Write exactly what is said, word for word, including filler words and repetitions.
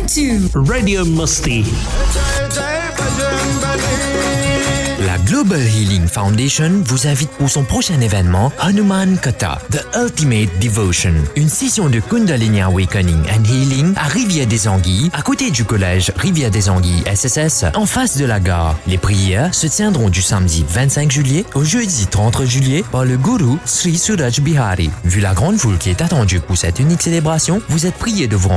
to Radio Musti. La Global Healing Foundation vous invite pour son prochain événement Hanuman Katha, The Ultimate Devotion, une session de Kundalini Awakening and Healing à Rivière-des-Anguilles, à côté du collège Rivière-des-Anguilles S S S, en face de la gare. Les prières se tiendront du samedi vingt-cinq juillet au jeudi trente juillet par le gourou Sri Suraj Bihari. Vu la grande foule qui est attendue pour cette unique célébration, vous êtes priés de vous rendre